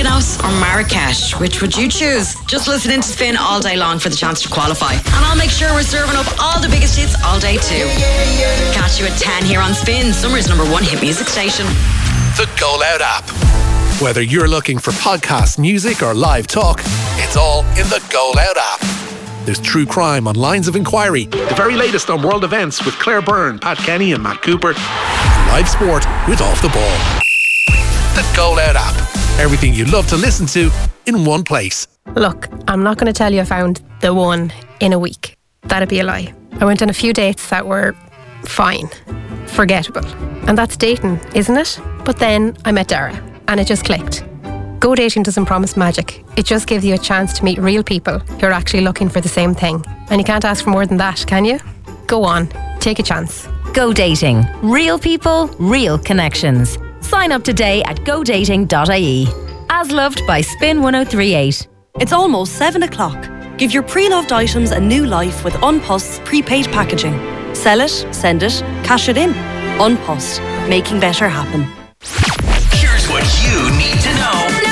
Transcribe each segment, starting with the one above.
Mykonos or Marrakesh? Which would you choose? Just listen in to Spin all day long for the chance to qualify. And I'll make sure we're serving up all the biggest hits all day too. Catch you at 10 here on Spin, Summer's #1 hit music station. The Go Loud app. Whether you're looking for podcast, music or live talk, it's all in the Go Loud app. There's true crime on Lines of Inquiry, the very latest on world events with Claire Byrne, Pat Kenny and Matt Cooper, and live sport with Off the Ball. The Go Loud app. Everything you love to listen to in one place. Look, I'm not going to tell you I found the one in a week. That'd be a lie. I went on a few dates that were fine, forgettable. And that's dating, isn't it? But then I met Dara and it just clicked. Go dating doesn't promise magic. It just gives you a chance to meet real people who are actually looking for the same thing. And you can't ask for more than that, can you? Go on, take a chance. Go dating. Real people, real connections. Sign up today at godating.ie. As loved by Spin 1038. It's almost 7 o'clock. Give your pre-loved items a new life with Unpost's prepaid packaging. Sell it, send it, cash it in. Unpost, making better happen. Here's what you need to know now.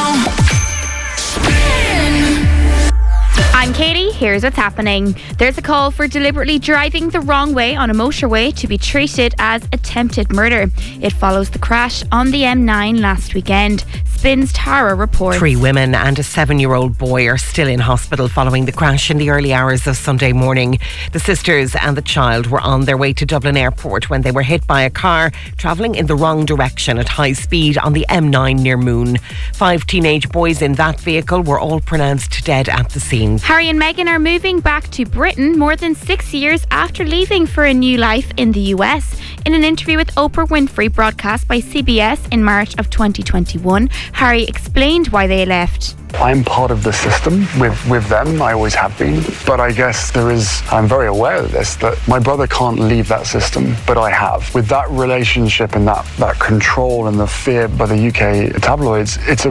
I'm Katie, here's what's happening. There's a call for deliberately driving the wrong way on a motorway to be treated as attempted murder. It follows the crash on the M9 last weekend. Spin's Tara reports. 3 women and a 7-year-old boy are still in hospital following the crash in the early hours of Sunday morning. The sisters and the child were on their way to Dublin Airport when they were hit by a car travelling in the wrong direction at high speed on the M9 near Moon. 5 teenage boys in that vehicle were all pronounced dead at the scene. Harry and Meghan are moving back to Britain more than 6 years after leaving for a new life in the US. In an interview with Oprah Winfrey broadcast by CBS in March of 2021, Harry explained why they left. I'm part of the system with them, I always have been. But I guess I'm very aware of this, that my brother can't leave that system, but I have. With that relationship and that control and the fear by the UK tabloids, it's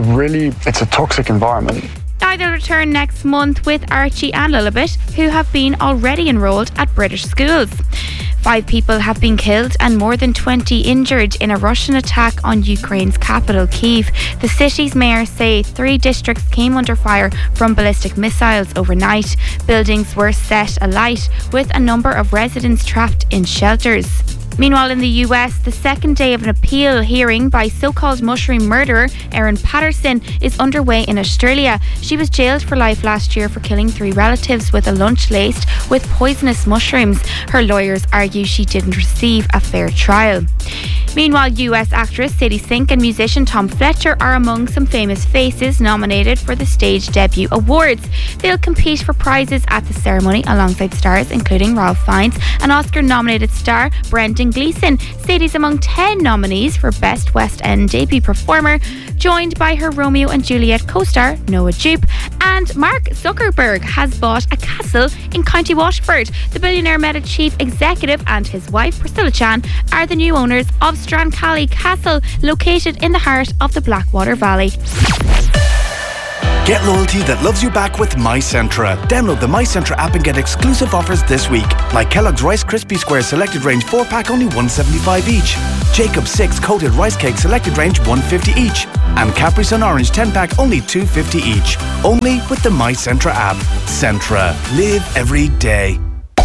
a toxic environment. Either return next month with Archie and Lilibet, who have been already enrolled at British schools. 5 people have been killed and more than 20 injured in a Russian attack on Ukraine's capital, Kyiv. The city's mayor say 3 districts came under fire from ballistic missiles overnight. Buildings were set alight with a number of residents trapped in shelters. Meanwhile, in the US, the second day of an appeal hearing by so-called mushroom murderer Erin Patterson is underway in Australia. She was jailed for life last year for killing 3 relatives with a lunch laced with poisonous mushrooms. Her lawyers argue she didn't receive a fair trial. Meanwhile, US actress Sadie Sink and musician Tom Fletcher are among some famous faces nominated for the Stage Debut Awards. They'll compete for prizes at the ceremony alongside stars including Ralph Fiennes and Oscar-nominated star Brendan Gleeson. Sadie's among 10 nominees for Best West End Debut Performer, joined by her Romeo and Juliet co-star Noah Jupe. And Mark Zuckerberg has bought a castle in County Waterford. The billionaire Meta chief executive and his wife Priscilla Chan are the new owners of Strancally Castle, located in the heart of the Blackwater Valley. Get loyalty that loves you back with MyCentra. Download the MyCentra app and get exclusive offers this week. Like Kellogg's Rice Krispie Square Selected Range 4-pack only $1.75 each. Jacob's 6 Coated Rice Cake Selected Range $1.50 each. And Capri Sun Orange 10-pack only $2.50 each. Only with the MyCentra app. Centra. Live every day.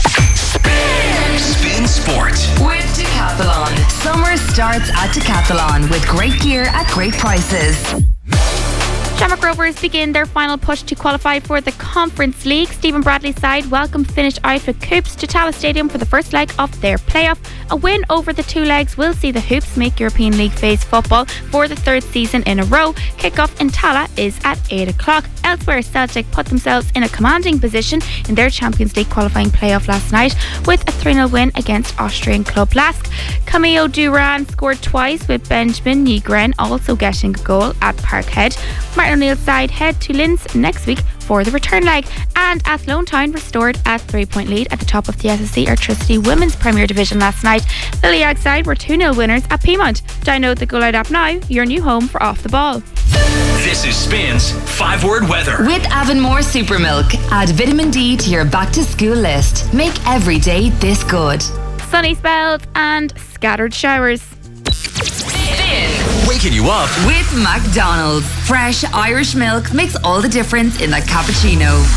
Spin Sport with Decathlon. Summer starts at Decathlon with great gear at great prices. Shamrock Rovers begin their final push to qualify for the Conference League. Stephen Bradley's side welcome finished out with Hoops to Tallaght Stadium for the first leg of their playoff. A win over the 2 legs will see the Hoops make European League phase football for the 3rd season in a row. Kick-off in Tallaght is at 8 o'clock. Elsewhere, Celtic put themselves in a commanding position in their Champions League qualifying playoff last night with a 3-0 win against Austrian club Lask. Camilo Duran scored twice, with Benjamin Nygren also getting a goal at Parkhead. Martin O'Neill's side head to Linz next week for the return leg. And Athlone Town restored a 3-point lead at the top of the SSE Airtricity Women's Premier Division last night. The Liag side were 2-0 winners at Piedmont. Download the Go Loud app now, your new home for Off the Ball. This is Spin's 5-word weather. With Avonmore Super Milk, add vitamin D to your back to school list. Make every day this good. Sunny spells and scattered showers. Spin Waking you up with McDonald's. Fresh Irish milk makes all the difference in a cappuccino.